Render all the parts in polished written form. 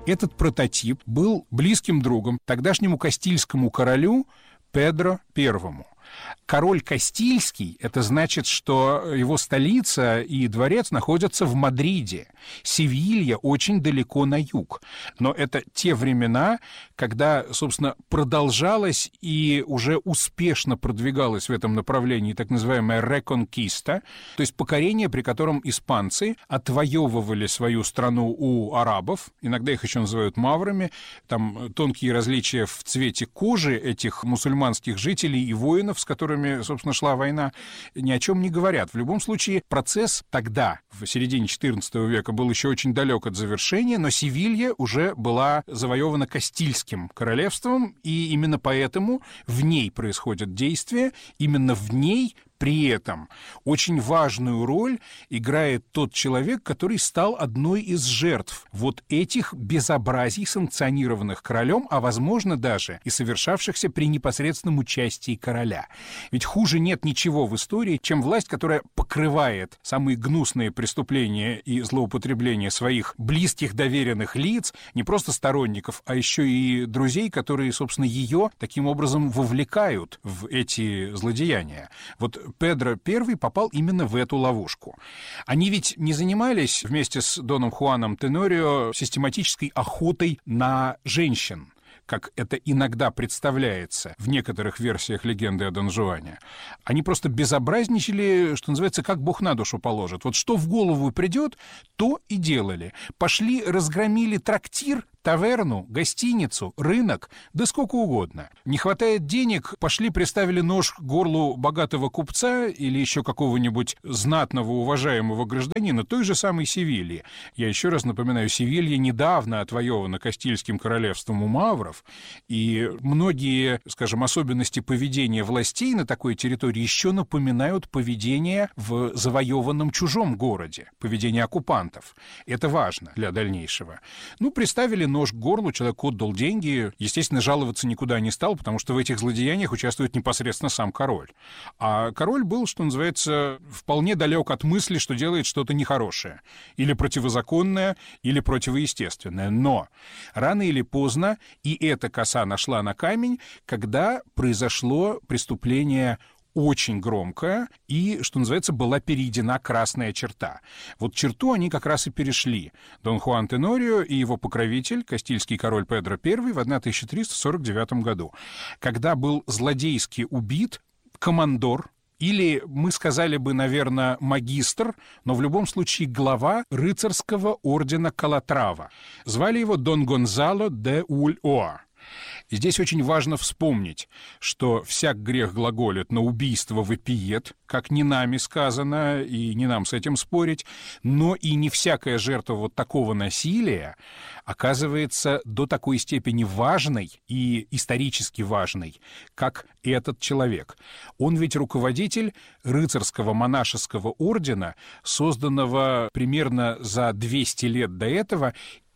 Этот прототип был близким другом тогдашнему кастильскому королю Педро I. Король Кастильский – это значит, что его столица и дворец находятся в Мадриде. Севилья очень далеко на юг. Но это те времена, когда, собственно, продолжалась и уже успешно продвигалась в этом направлении так называемая реконкиста, то есть покорение, при котором испанцы отвоевывали свою страну у арабов, иногда их еще называют маврами, там тонкие различия в цвете кожи этих мусульманских жителей и воинов, с которыми, собственно, шла война, ни о чем не говорят. В любом случае, процесс тогда, в середине XIV века, был еще очень далек от завершения, но Севилья уже была завоевана Кастильским королевством, и именно поэтому в ней происходят действия, именно в ней при этом очень важную роль играет тот человек, который стал одной из жертв вот этих безобразий, санкционированных королем, а, возможно, даже и совершавшихся при непосредственном участии короля. Ведь хуже нет ничего в истории, чем власть, которая покрывает самые гнусные преступления и злоупотребления своих близких доверенных лиц, не просто сторонников, а еще и друзей, которые, собственно, ее таким образом вовлекают в эти злодеяния. Вот Педро I попал именно в эту ловушку. Они ведь не занимались вместе с доном Хуаном Тенорио систематической охотой на женщин, как это иногда представляется в некоторых версиях легенды о Дон Жуане. Они просто безобразничали, что называется, как Бог на душу положит. Вот что в голову придет, то и делали. Пошли, разгромили трактир, таверну, гостиницу, рынок, да сколько угодно. Не хватает денег, пошли, приставили нож к горлу богатого купца или еще какого-нибудь знатного, уважаемого гражданина той же самой Севильи. Я еще раз напоминаю, Севилья недавно отвоевана Кастильским королевством у мавров, и многие, скажем, особенности поведения властей на такой территории еще напоминают поведение в завоеванном чужом городе, поведение оккупантов. Это важно для дальнейшего. Приставили нож к горлу, человек отдал деньги, естественно, жаловаться никуда не стал, потому что в этих злодеяниях участвует непосредственно сам король. А король был, что называется, вполне далек от мысли, что делает что-то нехорошее, или противозаконное, или противоестественное. Но рано или поздно и эта коса нашла на камень, когда произошло преступление очень громкая, и, что называется, была перейдена красная черта. Вот черту они как раз и перешли. Дон Хуан Тенорио и его покровитель, кастильский король Педро I, в 1349 году, когда был злодейски убит командор, или мы сказали бы, наверное, магистр, но в любом случае глава рыцарского ордена Калатрава. Звали его Дон Гонзало де Ульоа. И здесь очень важно вспомнить, что всяк грех глаголит, на убийство вопиет, как не нами сказано, и не нам с этим спорить, но и не всякая жертва вот такого насилия оказывается до такой степени важной и исторически важной, как этот человек. Он ведь руководитель рыцарского монашеского ордена, созданного примерно за 200 лет до этого,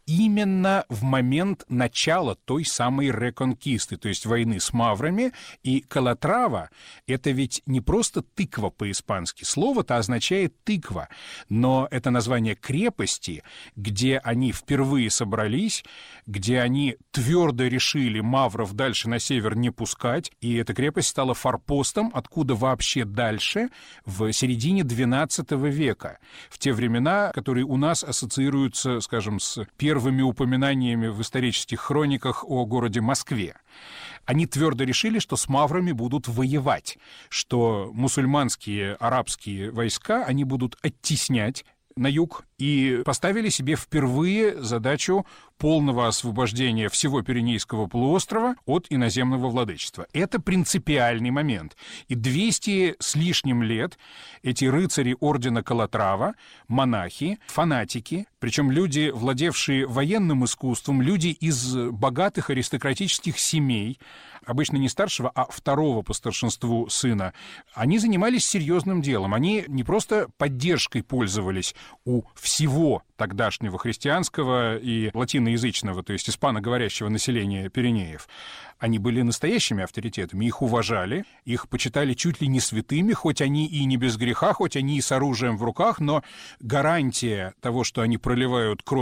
именно в момент начала той самой реконкисты, то есть войны с маврами, и Калатрава — это ведь не просто тыква по-испански, слово-то означает тыква, но это название крепости, где они впервые собрались, где они твердо решили мавров дальше на север не пускать, и эта крепость стала форпостом, откуда вообще дальше, в середине XII века, в те времена, которые у нас ассоциируются, скажем, с первыми упоминаниями в исторических хрониках о городе Москве. Они твердо решили, что с маврами будут воевать, что мусульманские арабские войска они будут оттеснять на юг, и поставили себе впервые задачу полного освобождения всего Пиренейского полуострова от иноземного владычества. Это принципиальный момент. И 200 с лишним лет эти рыцари ордена Калатрава, монахи, фанатики, причем люди, владевшие военным искусством, люди из богатых аристократических семей, обычно не старшего, а второго по старшинству сына, они занимались серьезным делом. Они не просто поддержкой пользовались у всего тогдашнего христианского и латиноязычного, то есть испаноговорящего населения Пиренеев. Они были настоящими авторитетами, их уважали, их почитали чуть ли не святыми, хоть они и не без греха, хоть они и с оружием в руках, но гарантия того, что они проливают кровь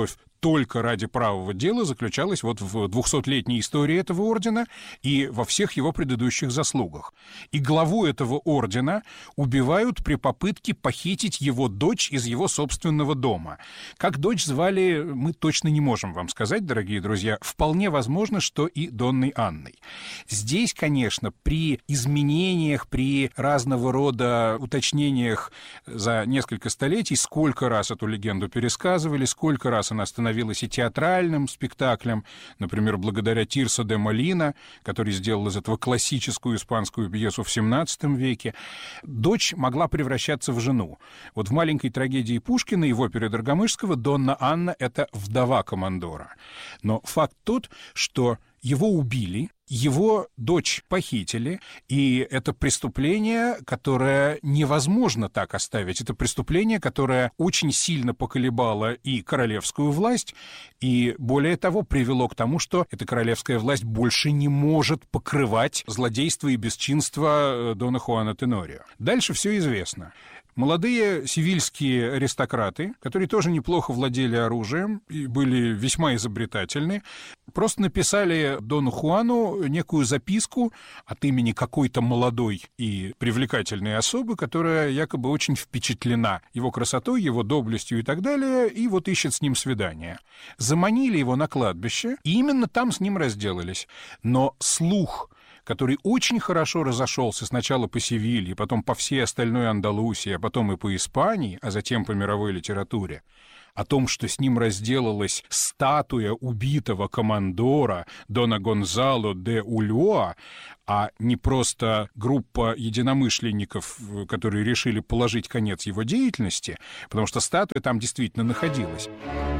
только ради правого дела заключалась вот в 200-летней истории этого ордена и во всех его предыдущих заслугах. И главу этого ордена убивают при попытке похитить его дочь из его собственного дома. Как дочь звали, мы точно не можем вам сказать, дорогие друзья. Вполне возможно, что и Донной Анной. Здесь, конечно, при изменениях, при разного рода уточнениях за несколько столетий, сколько раз эту легенду пересказывали, сколько раз она становилась и театральным спектаклем, например, благодаря Тирсо де Молина, который сделал из этого классическую испанскую пьесу в XVII веке, дочь могла превращаться в жену. Вот в маленькой трагедии Пушкина и в опере Доргомышского Донна Анна — это вдова командора. Но факт тот, что его убили, его дочь похитили, и это преступление, которое невозможно так оставить. Это преступление, которое очень сильно поколебало и королевскую власть, и, более того, привело к тому, что эта королевская власть больше не может покрывать злодейство и бесчинство Дона Хуана Тенорио. Дальше все известно. Молодые севильские аристократы, которые тоже неплохо владели оружием и были весьма изобретательны, просто написали Дону Хуану некую записку от имени какой-то молодой и привлекательной особы, которая якобы очень впечатлена его красотой, его доблестью и так далее, и вот ищет с ним свидание. Заманили его на кладбище, и именно там с ним разделались. Но слух, который очень хорошо разошелся сначала по Севилье, потом по всей остальной Андалусии, а потом и по Испании, а затем по мировой литературе, о том, что с ним разделалась статуя убитого командора Дона Гонзало де Ульоа, а не просто группа единомышленников, которые решили положить конец его деятельности, потому что статуя там действительно находилась.